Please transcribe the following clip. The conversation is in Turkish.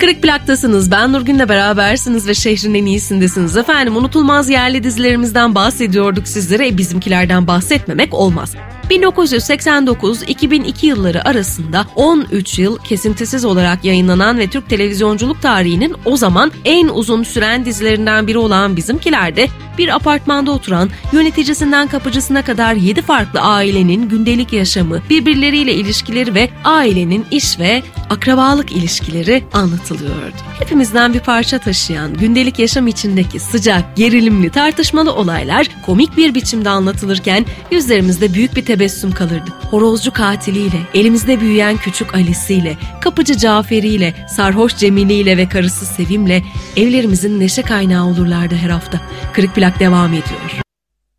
Kırık Plak'tasınız. Ben Nurgün'le berabersiniz ve şehrin en iyisindesiniz. Efendim, unutulmaz yerli dizilerimizden bahsediyorduk sizlere. Bizimkilerden bahsetmemek olmaz. 1989-2002 yılları arasında 13 yıl kesintisiz olarak yayınlanan ve Türk televizyonculuk tarihinin o zaman en uzun süren dizilerinden biri olan Bizimkiler'de bir apartmanda oturan, yöneticisinden kapıcısına kadar 7 farklı ailenin gündelik yaşamı, birbirleriyle ilişkileri ve ailenin iş ve akrabalık ilişkileri anlatılıyordu. Hepimizden bir parça taşıyan gündelik yaşam içindeki sıcak, gerilimli, tartışmalı olaylar komik bir biçimde anlatılırken yüzlerimizde büyük bir tebessüm kalırdı. Horozcu katiliyle, elimizde büyüyen küçük Alice'iyle, kapıcı Cafer'iyle, sarhoş Cemile'iyle ve karısı Sevim'le evlerimizin neşe kaynağı olurlardı her hafta. Kırık Plak devam ediyor.